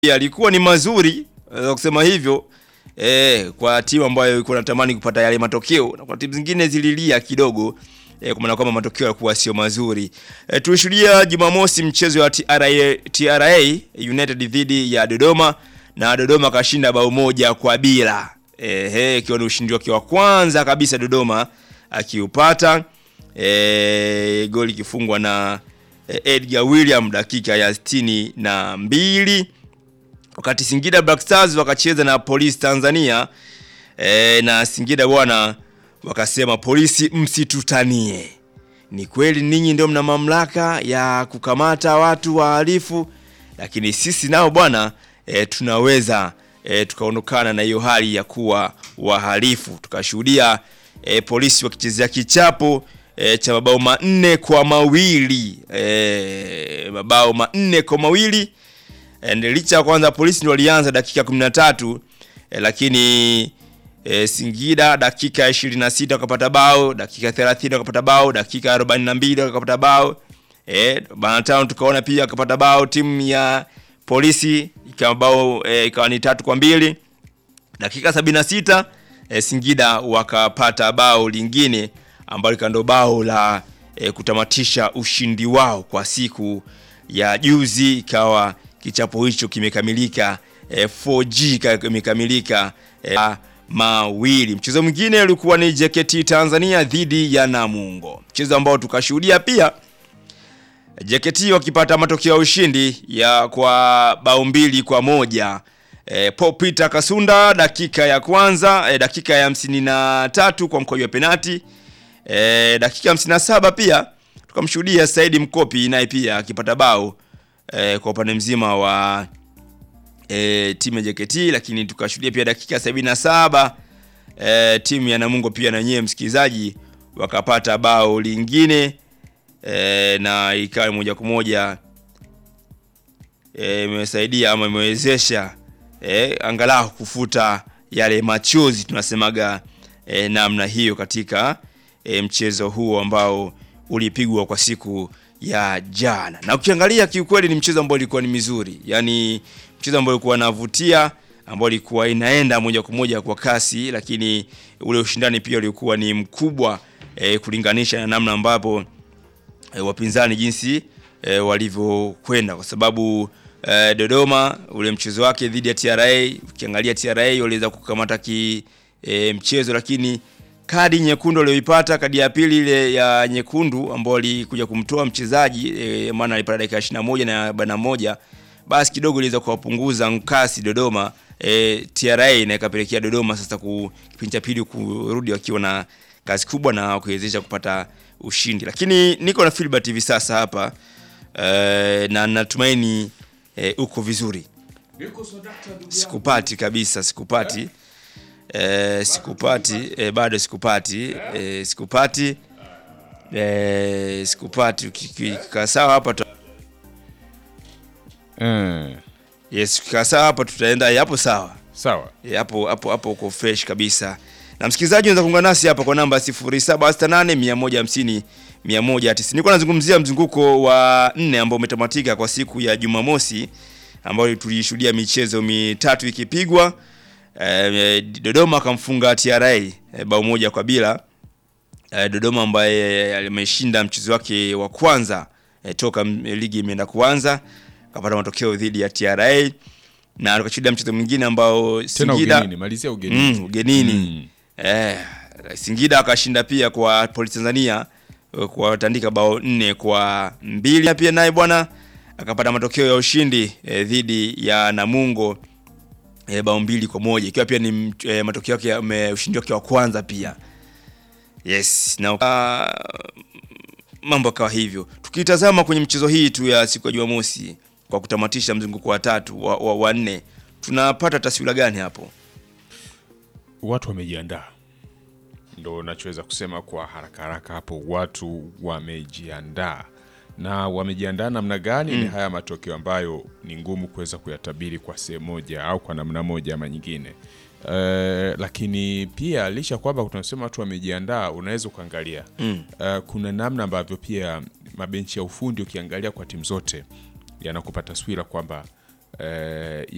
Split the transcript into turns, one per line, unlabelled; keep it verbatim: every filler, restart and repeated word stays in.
Yalikuwa ni mazuri uh, kusema hivyo eh, kwa timu ambayo ilikuwa inatamani kupata yale matokeo, na kwa timu zingine zililia kidogo eh, kwa maana kwamba matokeo yalikuwa sio mazuri. Eh, tulishuhudia Jumamosi mchezo wa T R A, T R A United dhidi ya Dodoma, na Dodoma kashinda bao moja kwa bila. Eh, eh ikiwa ni ushindi wake wa kwanza kabisa Dodoma akiupata. Eh, goli kifungwa na eh, Edgar William dakika ya sitini na mbili. Wakati Singida Black Stars wakacheza na Polisi Tanzania e, na Singida bwana wakasema polisi msitutanie. Ni kweli ninyi ndio mna mamlaka ya kukamata watu wahalifu, lakini sisi nao bwana e, tunaweza e, tukaondokana na hiyo hali ya kuwa wahalifu. Tukashuhudia e, polisi wakichezea kichapo e, cha mabao manne kwa mawili. E, mabao manne kwa mawili. And licha kwanza polisi ndio walianza dakika kumi na tatu eh, lakini eh, Singida dakika ishirini na sita wakapata bao, dakika thelathini wakapata bao, dakika arobaini na mbili wakapata bao. Eh, Banatown tukaona pia wakapata bao timu ya polisi ikawa bao eh, ikawa ni tatu kwa mbili. Dakika sabini na sita eh, Singida wakapata bao lingine ambalo ndo bao la eh, kutamatisha ushindi wao kwa siku ya juzi. Ikawa kichapo hicho kimekamilika eh, four G kimekamilika eh, mawili. Mchezo mwingine ulikuwa ni J K T Tanzania dhidi ya Namungo, mchezo ambao tukashuhudia pia J K T wakipata matokeo ya ushindi ya kwa bao mbili kwa moja. eh, Paul Peter Kasunda dakika ya kwanza eh, dakika ya hamsini na tatu kwa mkwaju wa penalti. eh, dakika hamsini na saba pia tukamshuhudia Saidi Mkopi naye pia akipata bao E, kwa upande mzima wa e, timu ya J K T, lakini tukashuhudia pia dakika sabini na saba e, timu ya Namungo pia na nyewe msikizaji wakapata bao lingine e, na ikawa moja kwa moja imesaidia e, ama imewezesha e, angalau kufuta yale machozi tunasemaga e, namna hiyo katika e, mchezo huo ambao ulipigwa kwa siku ya jana. Na ukiangalia kiukweli ni mchezo ambao ulikuwa ni mizuri. Yaani mchezo ambao ulikuwa unavutia, ambao ulikuwa inaenda moja kwa moja kwa kasi, lakini ule ushindani pia ulikuwa ni mkubwa e, kulinganisha na namna ambapo e, wapinzani jinsi e, walivyokwenda, kwa sababu e, Dodoma ule mchezo wake dhidi ya T R A, ukiangalia T R A waliweza kukamata ki e, mchezo, lakini kadi nyekundu aliyoipata, kadi ya pili ile ya nyekundu ambayo alikuja kumtoa mchezaji e, maana alipata dakika ishirini na moja na bana moja, basi kidogo iliweza kuwapunguza kasi Dodoma e, T R A, na ikapelekea Dodoma sasa ku kipindi cha pili kurudi wakiwa na kazi kubwa na kuwezesha kupata ushindi. Lakini niko na Filbert hivi sasa hapa e, na natumaini e, uko vizuri. Sikupati kabisa, sikupati. Eh, sikupati eh, bado sikupati eh, sikupati eh, sikupati ukikaa sawa hapa tu...
mm.
Yes, ukikaa sawa hapa tutaenda hapo sawa
Sawa
eh, hapo hapo hapo uko fresh kabisa. Na msikilizaji unaweza kuungana nasi hapa kwa namba sifuri saba sita nane moja hamsini moja tisini. Nilikuwa nazungumzia mzunguko wa nne ambao umetamatika kwa siku ya Jumamosi, ambao tulishuhudia michezo mitatu ikipigwa. E, Dodoma kamfunga T R A e, bao moja kwa bila. E, Dodoma ambaye ameshinda mchezo wake wa kwanza e, toka ligi imeenda kuanza, kapata matokeo dhidi ya T R A, na tukashuhudia mchezo mwingine ambao Singida
ugenini, malizia ugenini.
Mm, ugenini.
Mm.
Eh, Singida akashinda pia kwa Polisi Tanzania kwa tandika bao nne kwa mbili, na pia naye bwana akapata matokeo ya ushindi e, dhidi ya Namungo E, bao mbili kwa moja, ikiwa pia ni e, matokeo yake ushindi wake wa kwanza pia. Yes, na uh, mambo kawa hivyo. Tukitazama kwenye mchezo hii tu ya siku ya Jumamosi kwa kutamatisha mzunguko wa tatu wa, wa, wa nne, tunapata taswira gani hapo?
Watu wamejiandaa. Ndio nachoweza kusema kwa haraka haraka hapo, watu wamejiandaa. Na wamejiandaa namna gani? Mm. Ni haya matokeo ambayo ni ngumu kuweza kuyatabiri kwa sehemu moja au kwa namna moja ama nyingine. Uh, lakini pia lisha kwamba tunasema watu wamejiandaa, unaweza kuangalia mm. uh, kuna namna ambavyo pia mabenchi ya ufundi ukiangalia kwa timu zote yanakupa taswira kwamba uh,